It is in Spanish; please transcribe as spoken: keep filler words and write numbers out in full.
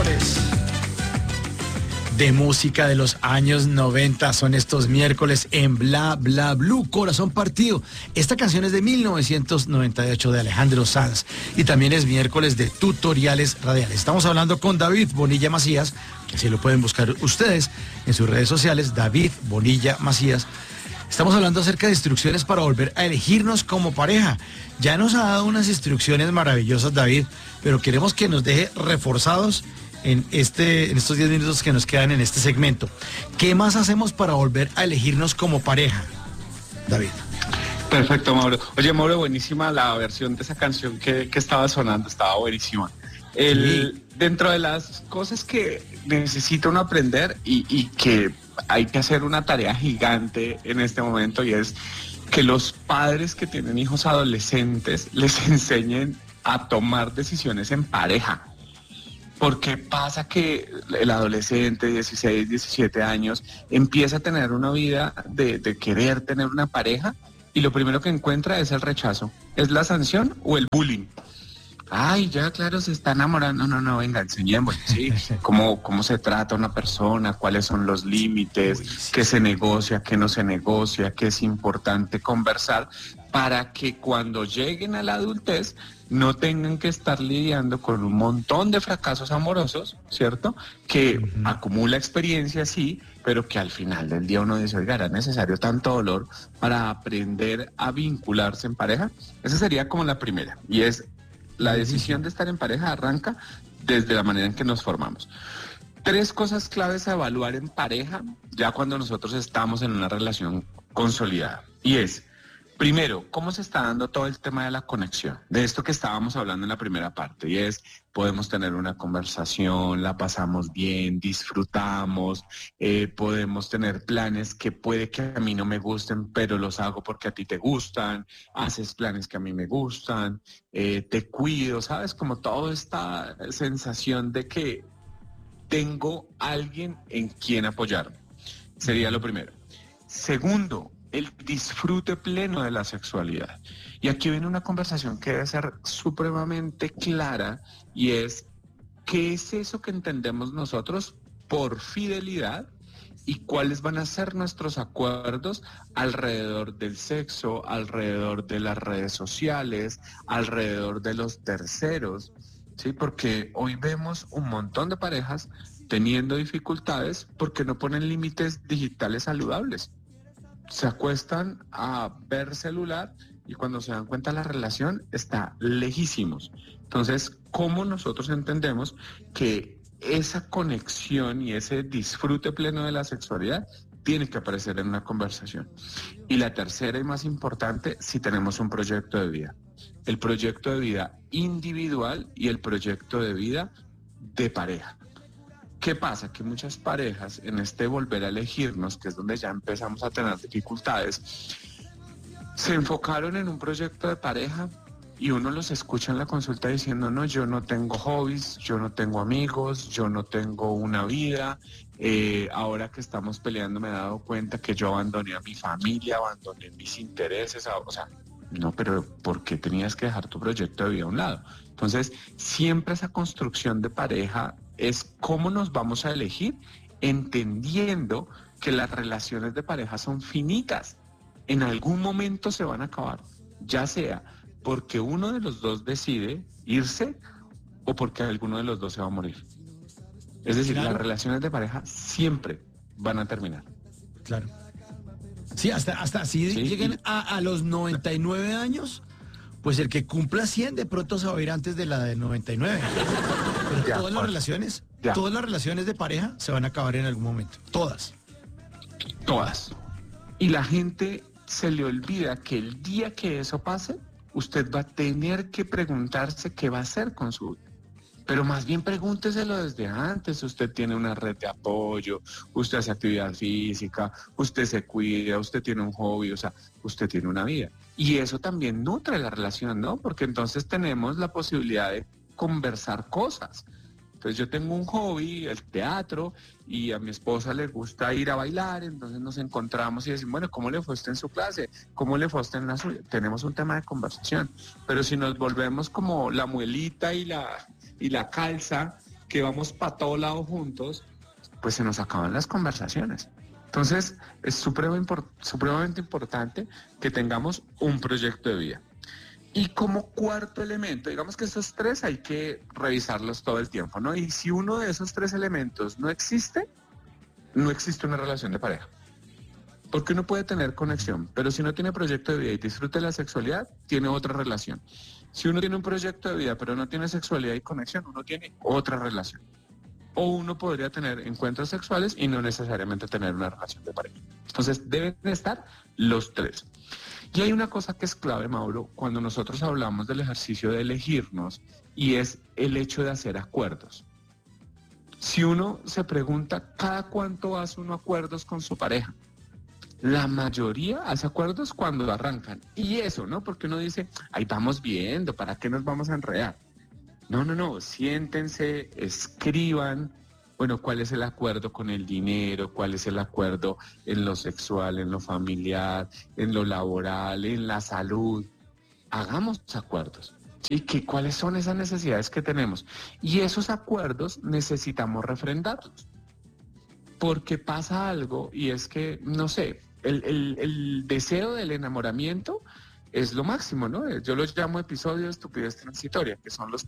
miércoles de música de los años noventa. Son estos miércoles en Bla Bla Blue, Corazón Partido. Esta canción es de mil novecientos noventa y ocho de Alejandro Sanz y también es miércoles de tutoriales radiales. Estamos hablando con David Bonilla Macías, que así lo pueden buscar ustedes en sus redes sociales, David Bonilla Macías. Estamos hablando acerca de instrucciones para volver a elegirnos como pareja. Ya nos ha dado unas instrucciones maravillosas, David, pero queremos que nos deje reforzados en, este, en estos diez minutos que nos quedan en este segmento. ¿Qué más hacemos para volver a elegirnos como pareja, David? Perfecto, Mauro. Oye, Mauro, buenísima la versión de esa canción que, que estaba sonando, estaba buenísima. El, sí. Dentro de las cosas que necesita uno aprender y, y que hay que hacer una tarea gigante en este momento, y es que los padres que tienen hijos adolescentes les enseñen a tomar decisiones en pareja. Porque pasa que el adolescente de dieciséis, diecisiete años empieza a tener una vida de, de querer tener una pareja y lo primero que encuentra es el rechazo. ¿Es la sanción o el bullying? Ay, ya, claro, se está enamorando. No, no, venga, enseñemos, ¿sí? ¿Cómo, cómo se trata una persona? ¿Cuáles son los límites? ¿Qué se negocia? ¿Qué no se negocia? ¿Qué es importante conversar? Para que cuando lleguen a la adultez no tengan que estar lidiando con un montón de fracasos amorosos, ¿cierto? Que uh-huh. acumula experiencia, sí, pero que al final del día uno dice, oiga, ¿era necesario tanto dolor para aprender a vincularse en pareja? Esa sería como la primera, y es la decisión de estar en pareja arranca desde la manera en que nos formamos. Tres cosas claves a evaluar en pareja ya cuando nosotros estamos en una relación consolidada, y es: primero, ¿cómo se está dando todo el tema de la conexión? De esto que estábamos hablando en la primera parte, y es, podemos tener una conversación, la pasamos bien, disfrutamos, eh, podemos tener planes que puede que a mí no me gusten, pero los hago porque a ti te gustan, haces planes que a mí me gustan, eh, te cuido, ¿sabes? Como toda esta sensación de que tengo alguien en quien apoyarme. Sería lo primero. Segundo, el disfrute pleno de la sexualidad. Y aquí viene una conversación que debe ser supremamente clara, y es, ¿qué es eso que entendemos nosotros por fidelidad? ¿Y cuáles van a ser nuestros acuerdos alrededor del sexo, alrededor de las redes sociales, alrededor de los terceros? ¿Sí? Porque hoy vemos un montón de parejas teniendo dificultades porque no ponen límites digitales saludables. Se acuestan a ver celular y cuando se dan cuenta la relación está lejísimos. Entonces, ¿cómo nosotros entendemos que esa conexión y ese disfrute pleno de la sexualidad tiene que aparecer en una conversación? Y la tercera y más importante, si tenemos un proyecto de vida. El proyecto de vida individual y el proyecto de vida de pareja. ¿Qué pasa? Que muchas parejas en este volver a elegirnos, que es donde ya empezamos a tener dificultades, se enfocaron en un proyecto de pareja y uno los escucha en la consulta diciendo, no, yo no tengo hobbies, yo no tengo amigos, yo no tengo una vida, eh, ahora que estamos peleando me he dado cuenta que yo abandoné a mi familia, abandoné mis intereses, o sea, no, pero ¿por qué tenías que dejar tu proyecto de vida a un lado? Entonces, siempre esa construcción de pareja es cómo nos vamos a elegir, entendiendo que las relaciones de pareja son finitas. En algún momento se van a acabar, ya sea porque uno de los dos decide irse o porque alguno de los dos se va a morir. Es decir, claro, las relaciones de pareja siempre van a terminar. Claro. Sí, hasta, hasta así sí, lleguen a, a los noventa y nueve años, pues el que cumpla cien de pronto se va a ir antes de la de noventa y nueve. Pero ya, todas las relaciones, ya. todas las relaciones de pareja se van a acabar en algún momento. Todas. Todas. Y la gente se le olvida que el día que eso pase, usted va a tener que preguntarse qué va a hacer con su vida. Pero más bien pregúnteselo desde antes. Usted tiene una red de apoyo, usted hace actividad física, usted se cuida, usted tiene un hobby, o sea, usted tiene una vida. Y eso también nutre la relación, ¿no? Porque entonces tenemos la posibilidad de conversar cosas. Entonces yo tengo un hobby, el teatro, y a mi esposa le gusta ir a bailar, entonces nos encontramos y decimos, bueno, ¿cómo le fue usted en su clase? ¿Cómo le fue usted en la suya? Tenemos un tema de conversación. Pero si nos volvemos como la muelita y la, y la calza que vamos para todo lado juntos, pues se nos acaban las conversaciones. Entonces, es supremo impor- supremamente importante que tengamos un proyecto de vida. Y como cuarto elemento, digamos que esos tres hay que revisarlos todo el tiempo, ¿no? Y si uno de esos tres elementos no existe, no existe una relación de pareja. Porque uno puede tener conexión, pero si no tiene proyecto de vida y disfruta de la sexualidad, tiene otra relación. Si uno tiene un proyecto de vida, pero no tiene sexualidad y conexión, uno tiene otra relación. O uno podría tener encuentros sexuales y no necesariamente tener una relación de pareja. Entonces, deben estar los tres. Y hay una cosa que es clave, Mauro, cuando nosotros hablamos del ejercicio de elegirnos, y es el hecho de hacer acuerdos. Si uno se pregunta, ¿cada cuánto hace uno acuerdos con su pareja? La mayoría hace acuerdos cuando arrancan. Y eso, ¿no? Porque uno dice, ahí vamos viendo, ¿para qué nos vamos a enredar? No, no, no, siéntense, escriban, bueno, cuál es el acuerdo con el dinero, cuál es el acuerdo en lo sexual, en lo familiar, en lo laboral, en la salud. Hagamos acuerdos, ¿sí? ¿Qué, ¿Cuáles son esas necesidades que tenemos? Y esos acuerdos necesitamos refrendarlos. Porque pasa algo y es que, no sé, el, el, el deseo del enamoramiento es lo máximo, ¿no? Yo los llamo episodios de estupidez transitoria, que son los